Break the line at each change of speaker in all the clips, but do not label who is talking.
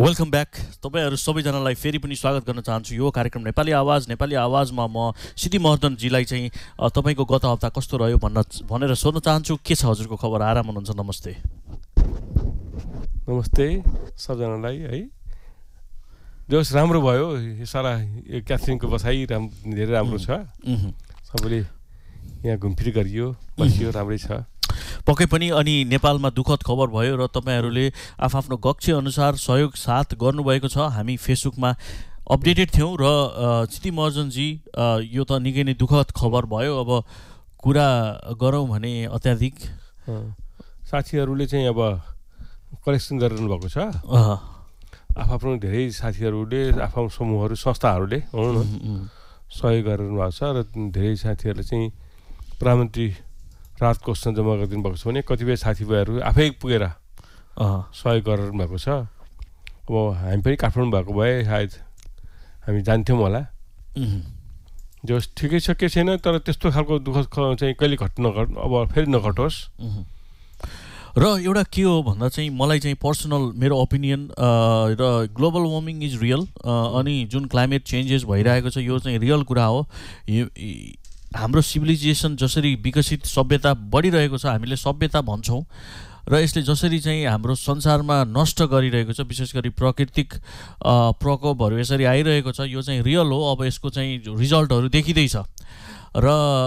Welcome back. तपाईहरु सबैजनालाई फेरि पनि स्वागत गर्न चाहन्छु यो कार्यक्रम नेपाली आवाजमा म सिद्धि महर्दनजीलाई चाहिँ तपाईको गत हप्ता कस्तो रह्यो भनेर सोध्न चाहन्छु। के छ हजुरको खबर? आराम हुनुहुन्छ? नमस्ते।
नमस्ते सबजनालाई है। जोस राम्रो भयो सारा क्याथरिनको बसाई धेरै राम्रो छ। सबैले यहाँ घुमफिर गरियो बसियो राम्रै छ।
पक्कै पनि। अनि नेपालमा दुःखद खबर भयो र तपाईहरुले आफ्नो कक्ष अनुसार सहयोग साथ गर्नुभएको छ। हामी फेसबुकमा अपडेटेड थियौं र सिद्धि महर्जनजी यो त निकै नै दुःखद खबर भयो। अब कुरा गरौँ भने अत्याधिक
साथीहरुले चाहिँ अब कलेक्सन गरिरहनु भएको छ। आफ्नो धेरै साथीहरुले आफ्नो समूहहरु संस्थाहरुले सहयोग गरिरहनु भएको छ र धेरै साथीहरुले चाहिँ प्रधानमन्त्री राहत कोषमा जम्मा गरिदिनु भएको छ भने कतिपय साथीभाइहरु आफै पुगेर सहयोग गरिरहनु भएको छ। अब हामी पनि काठमाडौँ भएको भए सायद हामी जान्थ्यौं होला। जो ठिकै छ के छैन, तर त्यस्तो खालको दुःख चाहिँ कहिले अब फेरि नघटोस्।
र एउटा के हो भन्दा चाहिँ मलाई चाहिँ पर्सनल मेरो ओपिनियन र ग्लोबल वार्मिङ इज रियल। अनि जुन क्लाइमेट चेन्जेस भइरहेको छ यो चाहिँ रियल कुरा हो। हाम्रो सिभिलाइजेसन जसरी विकसित सभ्यता बढिरहेको छ, हामीले सभ्यता भन्छौं र यसले जसरी चाहिँ हाम्रो संसारमा नष्ट गरिरहेको छ, विशेष गरी प्राकृतिक प्रकोपहरू यसरी आइरहेको छ, यो चाहिँ रियल हो। अब यसको चाहिँ रिजल्टहरू देखिँदैछ र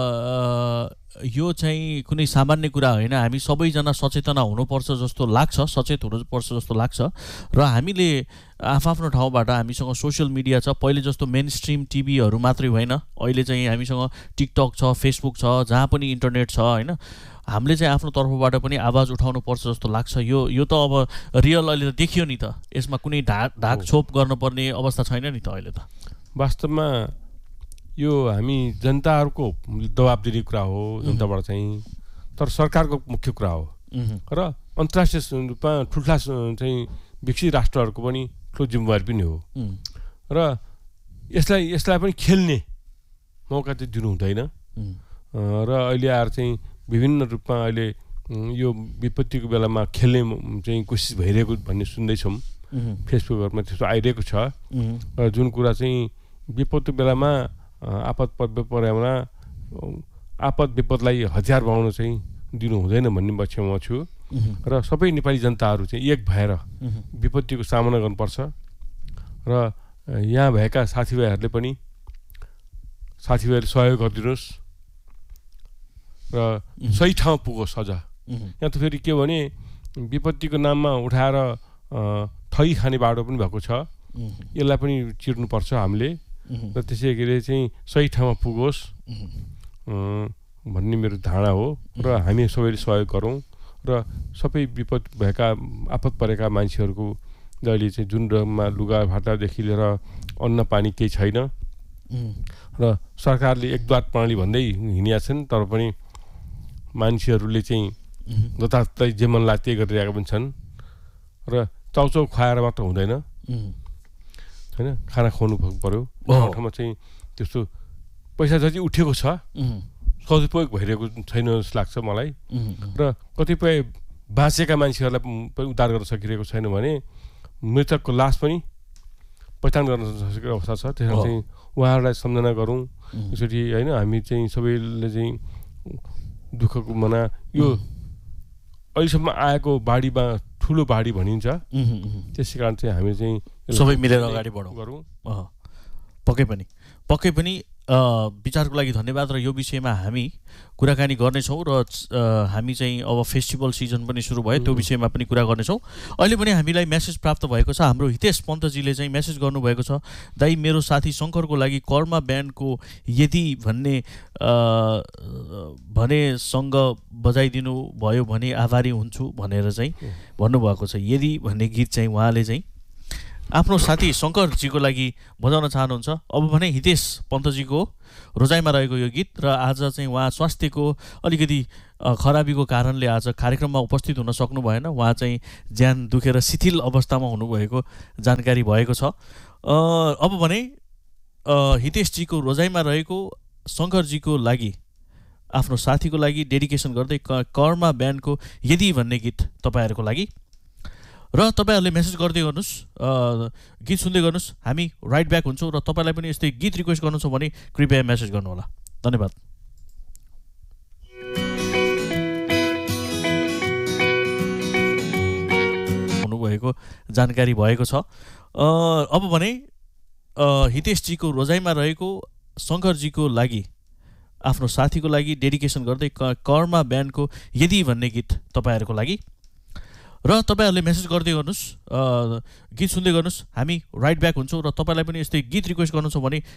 यो चाहिँ कुनै सामान्य कुरा होइन। हामी सबैजना सचेतना हुनुपर्छ जस्तो लाग्छ, सचेत हुनुपर्छ जस्तो लाग्छ। र हामीले आफ्नो ठाउँबाट हामीसँग सोशल मिडिया छ। पहिले जस्तो मेन स्ट्रिम टिभीहरू मात्रै होइन, अहिले चाहिँ हामीसँग टिकटक छ, फेसबुक छ, जहाँ पनि इन्टरनेट छ होइन। हामीले चाहिँ आफ्नो तर्फबाट पनि आवाज उठाउनु पर्छ जस्तो लाग्छ। यो त अब रियल अहिले त देखियो नि त। यसमा कुनै ढाकछोप गर्नुपर्ने अवस्था छैन नि त अहिले त।
वास्तवमा यो हामी जनताहरुको दबाब दिने कुरा हो जनताबाट चाहिँ, तर सरकारको मुख्य कुरा हो। र अन्तर्राष्ट्रिय रूपमा ठुल्ठुला चाहिँ विकसित राष्ट्रहरुको पनि ठुलो जिम्मेवारी पनि हो। र यसलाई पनि खेल्ने मौका चाहिँ दिनु हुँदैन। र अहिले आएर चाहिँ विभिन्न रूपमा अहिले यो विपत्तिको बेलामा खेल्ने चाहिँ कोसिस भइरहेको भन्ने सुन्दैछौँ। फेसबुकहरुमा त्यस्तो आइरहेको छ। र जुन कुरा चाहिँ विपत्तिको बेलामा आपद विपदलाई हतियार बनाउन चाहिँ दिनु हुँदैन भन्ने पक्षमा छु। र सबै नेपाली जनताहरू चाहिँ एक भएर विपत्तिको सामना गर्नुपर्छ। र यहाँ भएका साथीभाइहरूले पनि सहयोग गरिदिनुहोस् र सही ठाउँ पुगोस्। अझ यहाँ त फेरि के भने विपत्तिको नाममा उठाएर ठगी खाने बाटो पनि भएको छ। यसलाई पनि चिर्नुपर्छ हामीले। र त्यसै गरी चाहिँ सही ठाउँमा पुगोस् भन्ने मेरो धारणा हो। र हामी सबैले सहयोग गरौँ र सबै विपद भएका आपद परेका मान्छेहरूको जहिले चाहिँ जुन रङमा लुगा फाटादेखि लिएर अन्न पानी केही छैन। र सरकारले एकद्वार प्रणाली भन्दै हिँडिया छन्, तर पनि मान्छेहरूले चाहिँ जताततै जे मन लाग्छ त्यही गरिरहेका पनि छन्। र चाउचाउ खुवाएर मात्र हुँदैन हैन, खाना खुवाउनु पर्यो। ठाउँमा चाहिँ त्यस्तो पैसा जति उठेको छ सदुपयोग भइरहेको छैन जस्तो लाग्छ मलाई। र कतिपय बाँचेका मान्छेहरूलाई पनि उद्धार गर्न सकिरहेको छैन भने मृतकको लास पनि पहिचान गर्न सकेको अवस्था छ। त्यसमा चाहिँ उहाँहरूलाई सम्झना गरौँ यसरी होइन। हामी चाहिँ सबैले चाहिँ दुःखको मना यो अहिलेसम्म आएको बाढीमा ठुलो बाढी भनिन्छ। त्यसै कारण चाहिँ हामी चाहिँ
सबै मिलेर अगाडि बढौँ। पक्कै पनि विचारको लागि धन्यवाद। र यो विषयमा हामी कुराकानी गर्नेछौँ र हामी चाहिँ अब फेस्टिभल सिजन पनि सुरु भयो, त्यो विषयमा पनि कुरा गर्नेछौँ। अहिले पनि हामीलाई मेसेज प्राप्त भएको छ। हाम्रो हितेश पन्तजीले चाहिँ मेसेज गर्नुभएको छ, दाइ मेरो साथी शङ्करको लागि कर्मा ब्यान्डको यदि भनेसँग बजाइदिनु भयो भने आभारी हुन्छु भनेर चाहिँ भन्नुभएको छ। यदि भन्ने गीत चाहिँ उहाँले चाहिँ आफ्नो साथी शङ्करजीको लागि बजाउन चाहनुहुन्छ। अब भने हितेश पन्तजीको रोजाइमा रहेको यो गीत। र आज चाहिँ उहाँ स्वास्थ्यको अलिकति खराबीको कारणले आज कार्यक्रममा उपस्थित हुन सक्नु भएन। उहाँ चाहिँ ज्यान दुखेर शिथिल अवस्थामा हुनुभएको जानकारी भएको छ। अब भने हितेशजीको रोजाइमा रहेको शङ्करजीको लागि, आफ्नो साथीको लागि डेडिकेसन गर्दै कर्मा ब्यान्डको यदि भन्ने गीत तपाईँहरूको लागि। र तपाईँहरूले मेसेज गर्दै गर्नुहोस्, गीत सुन्दै गर्नुहोस्, हामी राइट ब्याक हुन्छौँ। र तपाईँलाई पनि यस्तै गीत रिक्वेस्ट गर्नु छ भने कृपया मेसेज गर्नुहोला। धन्यवाद। हुनुभएको जानकारी भएको छ। अब भने हितेशजीको रोजाइमा रहेको शङ्करजीको लागि, आफ्नो साथीको लागि डेडिकेसन गर्दै कर्मा ब्यान्डको यदि भन्ने गीत तपाईँहरूको लागि। र तपाईँहरूले मेसेज गर्दै गर्नुहोस्, गीत सुन्दै गर्नुहोस्, हामी राइट ब्याक हुन्छौँ। र तपाईँलाई पनि यस्तै गीत रिक्वेस्ट गर्नु छ भने